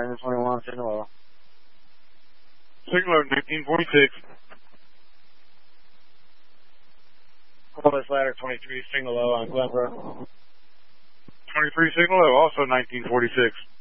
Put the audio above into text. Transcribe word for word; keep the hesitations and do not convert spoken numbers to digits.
Ladder twenty-one, signal low. Signal low, nineteen forty-six. Columbus Ladder twenty-three, signal low on Glenbrook. twenty-three, signal low, also nineteen forty-six.